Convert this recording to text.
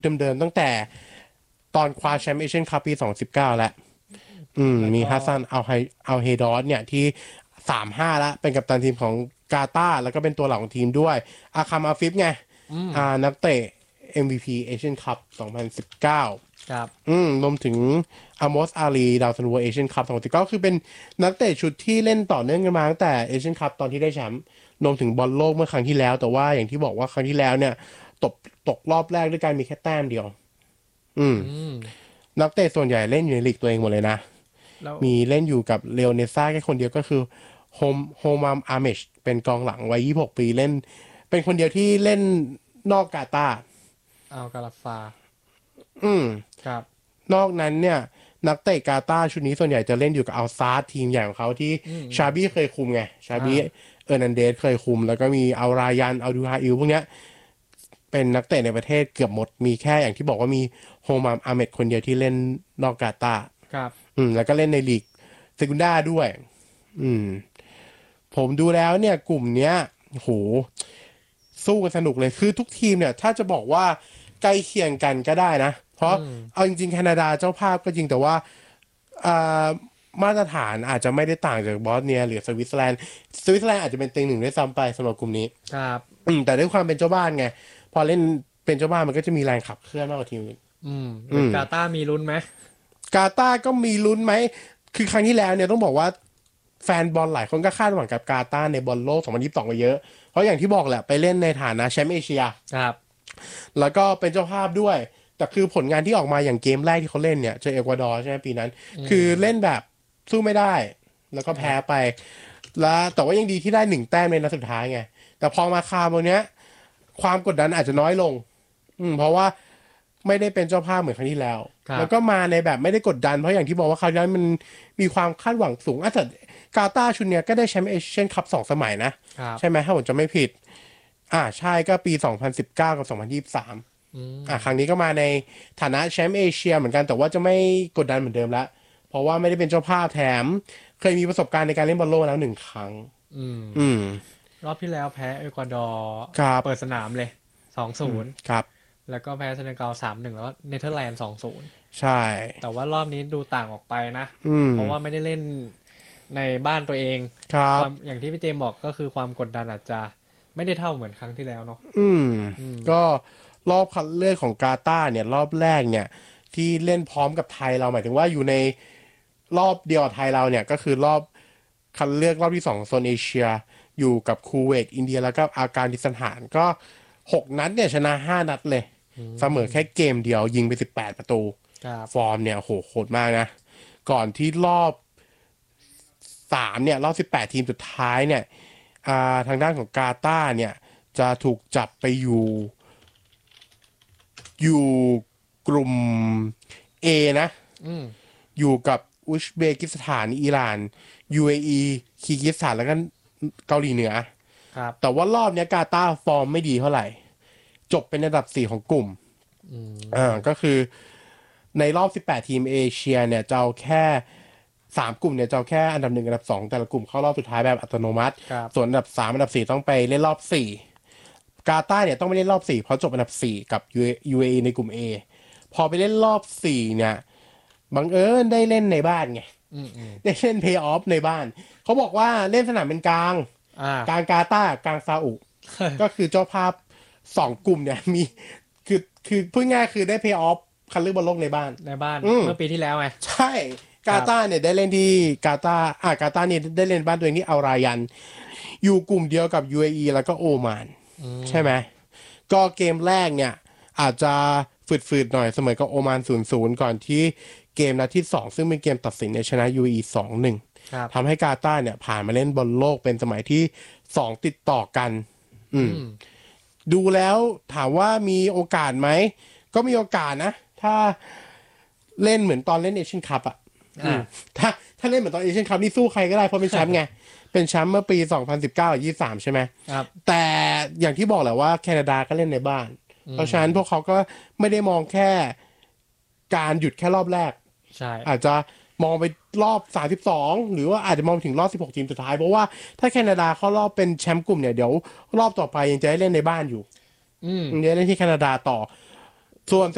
เดิมๆตั้งแต่ตอนคว้าแชมป์เอเชียนคัพปี2019แล้วมีฮัสซันเอาเฮดอสเนี่ยที่3-5แล้วเป็นกัปตันทีมของกาตาร์แล้วก็เป็นตัวหลักของทีมด้วยอาคัมอาฟิฟไงนักเตะ MVP เอเชียนคัพ2019 ครับรวมถึงอามอสอาลีดาวซันโวเอเชียนคัพ2019คือเป็นนักเตะชุดที่เล่นต่อเนื่องกันมาตั้งแต่เอเชียนคัพตอนที่ได้แชมป์รวมถึงบอลโลกเมื่อครั้งที่แล้วแต่ว่าอย่างที่บอกว่าครั้งที่แล้วเนี่ยตกรอบแรกด้วยการมีแค่แต้มเดียวนักเตะส่วนใหญ่เล่นอยู่ในลีกตัวเองหมดเลยนะมีเล่นอยู่กับเลโอเนซ่าแค่คนเดียวก็คือโฮมามอาเมชเป็นกองหลังวัย26ปีเล่นเป็นคนเดียวที่เล่นนอกกาตาร์เอากาลาฟาครับนอกนั้นเนี่ยนักเตะกาตาร์ชุดนี้ส่วนใหญ่จะเล่นอยู่กับอัลซาร์ทีมใหญ่ของเขาที่ชาบี้เคยคุมไงชาบี้เออร์นันเดสเคยคุมแล้วก็มีอัลรายันอัลดูฮาอิลพวกเนี้ยเป็นนักเตะในประเทศเกือบหมดมีแค่อย่างที่บอกว่ามีโฮมามอาเมดคนเดียวที่เล่นนอกกาตาร์ครับแล้วก็เล่นในลีกเซกุนดาด้วยผมดูแล้วเนี่ยกลุ่มเนี้ยโหสู้กันสนุกเลยคือทุกทีมเนี่ยถ้าจะบอกว่าใกล้เคียงกันก็ได้นะเพราะเอาจริงๆแคนาดาเจ้าภาพก็จริงแต่ว่ามาตรฐานอาจจะไม่ได้ต่างจากบอสเนียหรือสวิตเซอร์แลนด์อาจจะเป็นเต็งหนึ่งด้วยซ้ำไปสำหรับกลุ่มนี้ครับแต่ด้วยความเป็นเจ้าบ้านไงพอเล่นเป็นเจ้าบ้านมันก็จะมีแรงขับเคลื่อนมากกว่าทีมอื่นกาตาร์มีลุ้นไหมกาตาร์ก็มีลุ้นไหมคือครั้งที่แล้วเนี่ยต้องบอกว่าแฟนบอลหลายคนก็คาดหวังกับกาตาร์ในบอลโลก2022ไปเยอะเพราะอย่างที่บอกแหละไปเล่นในฐานะแชมป์เอเชียครับแล้วก็เป็นเจ้าภาพด้วยแต่คือผลงานที่ออกมาอย่างเกมแรกที่เขาเล่นเนี่ยเจอเอกวาดอร์ใช่ไหมปีนั้นคือเล่นแบบสู้ไม่ได้แล้วก็แพ้ไปแล้วแต่ว่ายังดีที่ได้1 แต้มในนัดสุดท้ายไงแต่พอมาคาโมเนี้ยความกดดันอาจจะน้อยลงเพราะว่าไม่ได้เป็นเจ้าภาพเหมือนครั้งที่แล้วแล้วก็มาในแบบไม่ได้กดดันเพราะอย่างที่บอกว่าคราวนี้มันมีความคาดหวังสูงแต่กาตาร์ชุดเนี้ยก็ได้แชมป์เอเชียนคัพ2 สมัยนะใช่ไหมถ้าผมจะไม่ผิดใช่ก็ปี2019กับ2023ครั้งนี้ก็มาในฐานะแชมป์เอเชียเหมือนกันแต่ว่าจะไม่กดดันเหมือนเดิมแล้วเพราะว่าไม่ได้เป็นเจ้าภาพแถมเคยมีประสบการณ์ในการเล่นบอลโลกแล้ว1 ครั้งรอบที่แล้วแพ้เอกวาดอร์เปิดสนามเลย2-0 ครับแล้วก็แพ้เซเนกัล3-1แล้วเนเธอร์แลนด์2-0 ใช่แต่ว่ารอบนี้ดูต่างออกไปนะเพราะว่าไม่ได้เล่นในบ้านตัวเองครับอย่างที่พี่เจมบอกก็คือความกดดันอาจจะไม่ได้เท่าเหมือนครั้งที่แล้วเนาะก็รอบคัดเลือกของกาตาร์เนี่ยรอบแรกเนี่ยที่เล่นพร้อมกับไทยเราหมายถึงว่าอยู่ในรอบเดียวกับไทยเราเนี่ยก็คือรอบคัดเลือกรอบที่2โซนเอเชียอยู่กับคูเวตอินเดียแล้วก็อาการดิสถานก็6 นัดเนี่ยชนะ5 นัดเลยเสมอแค่เกมเดียวยิงไป18 ประตูฟอร์มเนี่ยโหดมากนะก่อนที่รอบ3เนี่ยรอบ18 ทีมสุดท้ายเนี่ยทางด้านของกาตาร์เนี่ยจะถูกจับไปอยู่กลุ่ม A นะอยู่กับอุซเบกิสถานอิหร่าน UAE คีร์กิสถานแล้วก็เกาหลีเหนือแต่ว่ารอบนี้กาตาร์ฟอร์มไม่ดีเท่าไหร่จบเป็นอันดับ4ของกลุ่มก็คือในรอบ18 ทีมเอเชียเนี่ยจะเอาแค่3 กลุ่มเนี่ยจะเอาแค่อันดับ1อันดับ2แต่ละกลุ่มเข้ารอบสุดท้ายแบบอัตโนมัติส่วนอันดับ3อันดับ4ต้องไปเล่นรอบ4กาตาร์เนี่ยต้องไปเล่นรอบ4เพราะจบอันดับ4กับ UAE ในกลุ่ม A พอไปเล่นรอบ4เนี่ยบังเอิญได้เล่นในบ้านไงได้เล่นเพย์ออฟในบ้านเขาบอกว่าเล่นสนามเป็นกลางกาตาร์กลางซาอุ ก็คือเจ้าภาพ2 กลุ่มเนี่ยมีคือพูดง่ายคือได้เพย์ออฟคัดเลือกบอลโลกในบ้านเมื่อปีที่แล้วไงใช่กาตาร์เนี่ยได้เล่นที่กาตาร์เนี่ยได้เล่นบ้านตัวเองที่อัลรายันอยู่กลุ่มเดียวกับ UAE แล้วก็โอมานใช่ไหมก็เกมแรกเนี่ยอาจจะฝืดๆหน่อยเสมอกับโอมาน0-0ก่อนที่เกมนัดที่2ซึ่งเป็นเกมตัดสินเนี่ยชนะ UAE 2-1ทำให้กาตาร์เนี่ยผ่านมาเล่นบอลโลกเป็นสมัยที่2ติดต่อกันดูแล้วถามว่ามีโอกาสไหมก็มีโอกาสนะถ้าเล่นเหมือนตอนเล่นเอเชียนคัพถ้าเล่นเหมือนตอนเอเชียนคัพนี่สู้ใครก็ได้เพราะเป็นแชมป์ไงเป็นแชมป์เมื่อปี2019-23ใช่ไหมแต่อย่างที่บอกแหละว่าแคนาดาก็เล่นในบ้านเพราะฉะนั้นพวกเขาก็ไม่ได้มองแค่การหยุดแค่รอบแรกอาจจะมองไปรอบ32หรือว่าอาจจะมองถึงรอบ16 ทีมสุดท้ายเพราะว่าถ้าแคนาดาเข้ารอบเป็นแชมป์กลุ่มเนี่ยเดี๋ยวรอบต่อไปยังจะได้เล่นในบ้านอยู่ยังจะเล่นที่แคนาดาต่อส่วน